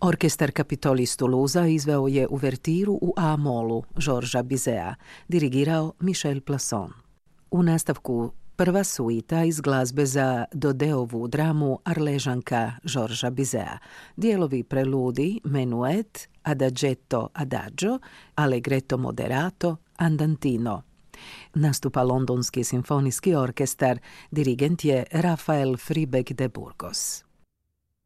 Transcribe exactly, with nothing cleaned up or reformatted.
Orkestar Capitol iz Toulouse izveo je uvertiru u A-molu Georgesa Bizeta, dirigirao Michel Plasson. U nastavku prva suita iz glazbe za Dodeovu dramu Arležanka Georgesa Bizeta, dijelovi preludi, menuet, adagetto adagio, allegretto moderato, andantino. Nastupa Londonski simfonijski orkestar, dirigent je Rafael Fribeck de Burgos.